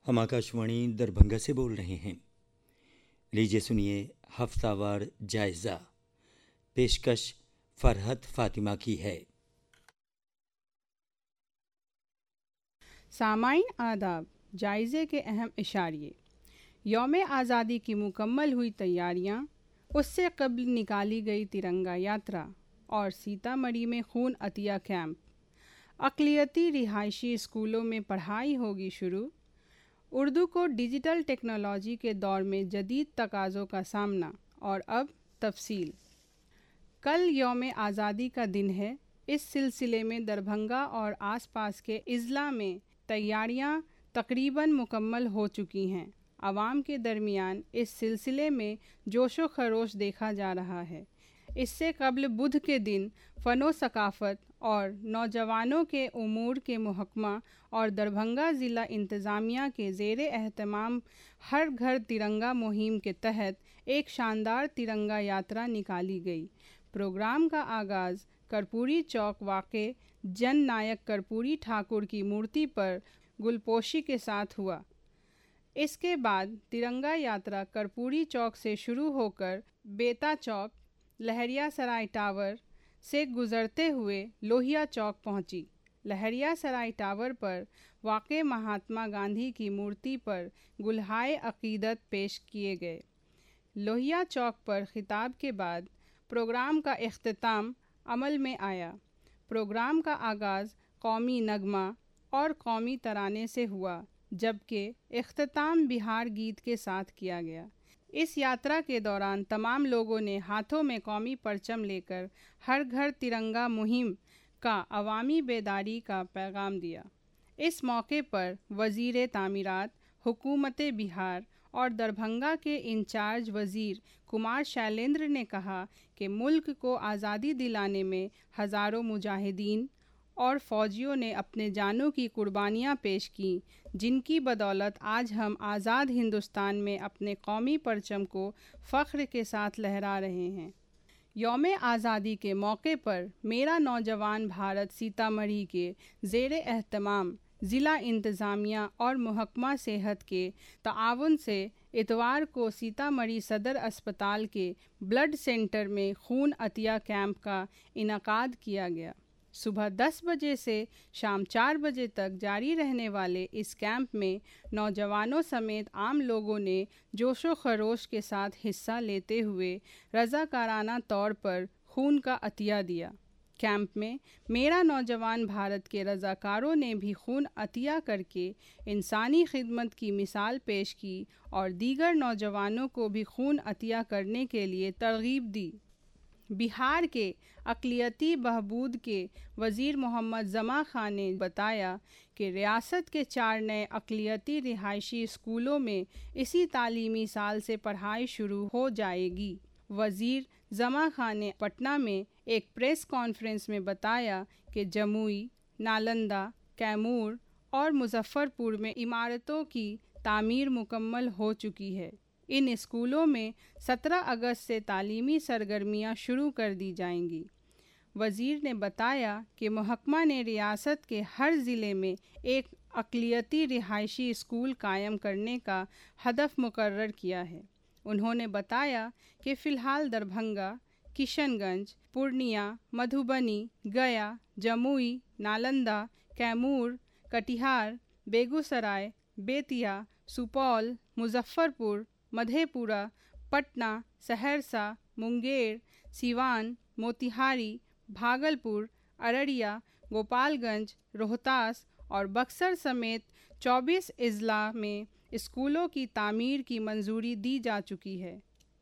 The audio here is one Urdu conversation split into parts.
ہم آکاشوانی دربھنگا سے بول رہے ہیں۔ لیجیے سنیے ہفتہ وار جائزہ، پیشکش فرحت فاطمہ کی ہے۔ سامعین آداب، جائزے کے اہم اشاریے۔ یوم آزادی کی مکمل ہوئی تیاریاں، اس سے قبل نکالی گئی ترنگا یاترا اور سیتامڑھی میں خون عطیہ کیمپ، اقلیتی رہائشی اسکولوں میں پڑھائی ہوگی شروع، اردو کو ڈیجیٹل ٹیکنالوجی کے دور میں جدید تقاضوں کا سامنا، اور اب تفصیل۔ کل یوم آزادی کا دن ہے۔ اس سلسلے میں دربھنگا اور آس پاس کے اضلاع میں تیاریاں تقریباً مکمل ہو چکی ہیں۔ عوام کے درمیان اس سلسلے میں جوش و خروش دیکھا جا رہا ہے۔ اس سے قبل بدھ کے دن فن و ثقافت اور نوجوانوں کے امور کے محکمہ اور دربھنگا ضلع انتظامیہ کے زیر اہتمام ہر گھر ترنگا مہم کے تحت ایک شاندار ترنگا یاترا نکالی گئی۔ پروگرام کا آغاز کرپوری چوک واقع جن نائک کرپوری ٹھاکر کی مورتی پر گلپوشی کے ساتھ ہوا۔ اس کے بعد ترنگا یاترا کرپوری چوک سے شروع ہو کر بیتا چوک، لہریا سرائے ٹاور سے گزرتے ہوئے لوہیا چوک پہنچی۔ لہریا سرائے ٹاور پر واقع مہاتما گاندھی کی مورتی پر گلہائے عقیدت پیش کیے گئے۔ لوہیا چوک پر خطاب کے بعد پروگرام کا اختتام عمل میں آیا۔ پروگرام کا آغاز قومی نغمہ اور قومی ترانے سے ہوا، جبکہ اختتام بہار گیت کے ساتھ کیا گیا۔ اس یاترا کے دوران تمام لوگوں نے ہاتھوں میں قومی پرچم لے کر ہر گھر ترنگا مہم کا عوامی بیداری کا پیغام دیا۔ اس موقع پر وزیر تعمیرات حکومت بہار اور دربھنگا کے انچارج وزیر کمار شیلیندر نے کہا کہ ملک کو آزادی دلانے میں ہزاروں مجاہدین اور فوجیوں نے اپنے جانوں کی قربانیاں پیش کیں، جن کی بدولت آج ہم آزاد ہندوستان میں اپنے قومی پرچم کو فخر کے ساتھ لہرا رہے ہیں۔ یوم آزادی کے موقع پر میرا نوجوان بھارت سیتامڑھی کے زیر اہتمام ضلع انتظامیہ اور محکمہ صحت کے تعاون سے اتوار کو سیتامڑھی صدر اسپتال کے بلڈ سینٹر میں خون عطیہ کیمپ کا انعقاد کیا گیا۔ صبح 10 بجے سے شام 4 بجے تک جاری رہنے والے اس کیمپ میں نوجوانوں سمیت عام لوگوں نے جوش و خروش کے ساتھ حصہ لیتے ہوئے رضاکارانہ طور پر خون کا عطیہ دیا۔ کیمپ میں میرا نوجوان بھارت کے رضاکاروں نے بھی خون عطیہ کر کے انسانی خدمت کی مثال پیش کی اور دیگر نوجوانوں کو بھی خون عطیہ کرنے کے لیے ترغیب دی۔ بہار کے اقلیتی بہبود کے وزیر محمد زماں خان نے بتایا کہ ریاست کے 4 نئے اقلیتی رہائشی اسکولوں میں اسی تعلیمی سال سے پڑھائی شروع ہو جائے گی۔ وزیر زماں خان نے پٹنہ میں ایک پریس کانفرنس میں بتایا کہ جموئی، نالندہ، کیمور اور مظفر پور میں عمارتوں کی تعمیر مکمل ہو چکی ہے۔ ان اسکولوں میں 17 اگست سے تعلیمی سرگرمیاں شروع کر دی جائیں گی۔ وزیر نے بتایا کہ محکمہ نے ریاست کے ہر ضلع میں ایک اقلیتی رہائشی اسکول قائم کرنے کا ہدف مقرر کیا ہے۔ انہوں نے بتایا کہ فی الحال دربھنگا، کشن گنج، پورنیہ، مدھوبنی، گیا، جموئی، نالندہ، کیمور، کٹیہار، بیگوسرائے، بیتیا، سپول، مظفر پور، مدھے پورہ، پٹنہ، سہرسہ، منگیر، سیوان، موتیہاری، بھاگلپور، ارریہ، گوپال گنج، روہتاس اور بکسر سمیت 24 اضلاع میں اسکولوں کی تعمیر کی منظوری دی جا چکی ہے۔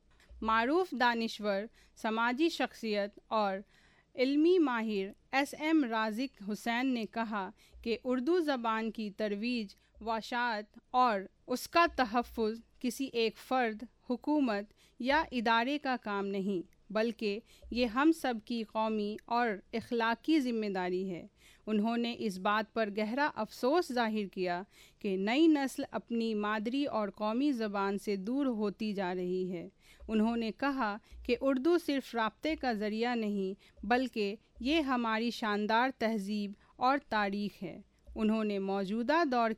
معروف دانشور، سماجی شخصیت اور علمی ماہر ایس ایم رازق حسین نے کہا کہ اردو زبان کی ترویج و اشاعت اور اس کا تحفظ کسی ایک فرد، حکومت یا ادارے کا کام نہیں، بلکہ یہ ہم سب کی قومی اور اخلاقی ذمہ داری ہے۔ انہوں نے اس بات پر گہرا افسوس ظاہر کیا کہ نئی نسل اپنی مادری اور قومی زبان سے دور ہوتی جا رہی ہے۔ انہوں نے کہا کہ اردو صرف رابطے کا ذریعہ نہیں، بلکہ یہ ہماری شاندار تہذیب اور تاریخ ہے۔ انہوں نے موجودہ دور